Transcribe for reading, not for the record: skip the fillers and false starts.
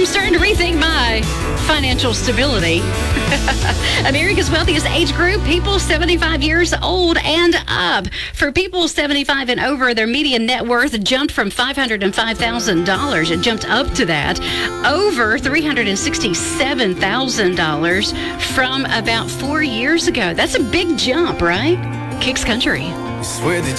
starting to rethink my financial stability. America's wealthiest age group, people 75 years old and up. For people 75 and over, their median net worth jumped from $505,000. It jumped up to that. Over $367,000 from about 4 years ago. That's a big jump, right? Kicks Country. Swear that